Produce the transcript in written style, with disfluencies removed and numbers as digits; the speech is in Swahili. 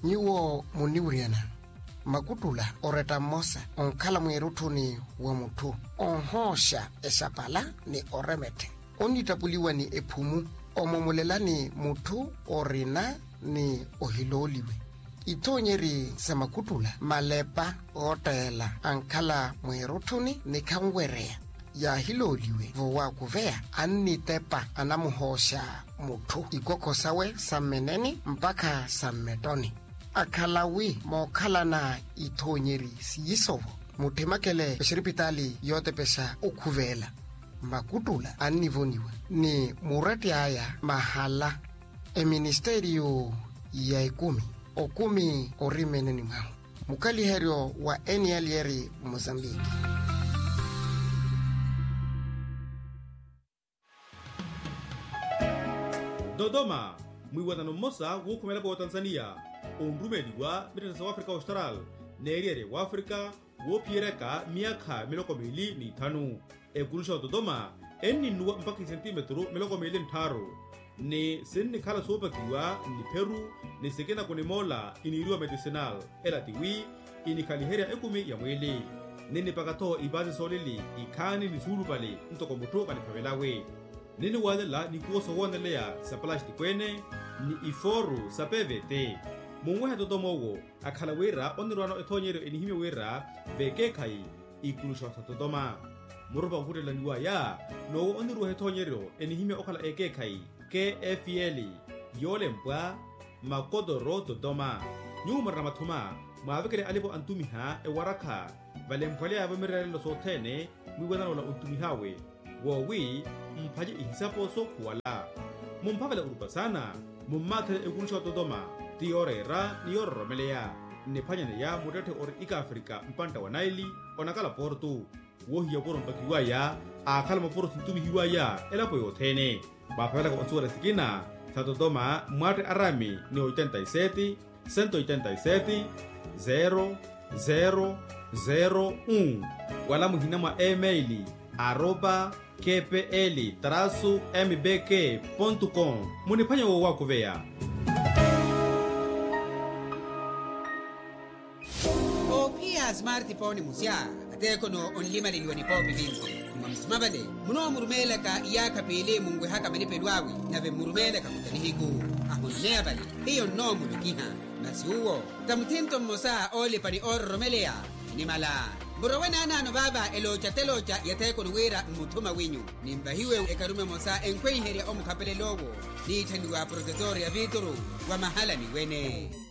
Niwo muniuriana. Makutula oreta mosa onkala mwerutuni wa mutu. Onhosha esapala ni oremete. Onitapuliwa ni epumu. Omomulela ni mutu orina ni ohiloliwe. Itonyeri semakutula malepa otela ankala mwerutuni ni kangwerea. Ya hiloliwe vowa kuvea anitepa anamuhosha mutu. Ikoko sawe sameneni mpaka sametoni. Akalawi mokala na itonyeri siyisovo. Mutemakele peshiripitali yote pesha ukuvela. Makutula anivoniwe ni murati aya mahala ministerio ya ikumi. Okumi orimeneni mwahu. Mukali herio wa Enialieri Mozambiki. Dodoma, mwiwatano mosa wukumela kwa Tanzania. Ondumeli wa British Africa Austral. Neriere wa Afrika wopiereka miaka miloko mili ni tanu. Ekulusha Dodoma eni nuwa mpaki centimetro miloko mili ntaro. Ni seni kala sopa kiwa ni Peru ni sekena kone mola iniriwa medicinal. Ela tiwi inikaliheria ekumi ya mwili. Nini pakato ibazi solili ikani ni suru pale ntoko muto kanipavelawe. Nini wadela ni kuoso wanelea sa plasti kwene ni iforu sa PVT. Mungweha Dodoma ugo akala wera onirwano etonyero enihime wera veke kai ikulusha sa Dodoma. Muruba hurela niwa ya no onirwa etonyero enihime okala eke kai KFL yole mpwa makodoro Dodoma. Nyuma ramatuma maavekere alipo antumiha ewaraka valempwale avamirele los otene mwiwadano la untumihawe wowi mpaje ihisapo so kuwala mumpavela urupa sana mummate ekulusha Dodoma tiorera niororomelea nepanyane ya mudete ore ika Afrika mpanta wa Naili onakala portu wohi ya poro mpakiwaya akala maporo tuntumihiwaya elapo yotene bapavela kwa onsura sikina sa Dodoma mwate arami ni 87 187 0001 wala muhina mwa emaili @kpl-mbk.com munipanya wo wako vea. Opia smartphone musya ateko no onlima liliwani popi vinzi mamsmabale muno murumeleka iyaka pele mungwe haka manipelwawi nave murumeleka kutanihiku ahonea bale hiyo no mulukiha nasi uwo tamtinto mosa ole pani romelea ni mala Burawena nano baba elocha telocha yateko nuwera mutuma winyu nimbahiwe ekarume mosa enkwe heria omukapele logo ni tanduwa protetoria vituru wa mahala ni wene.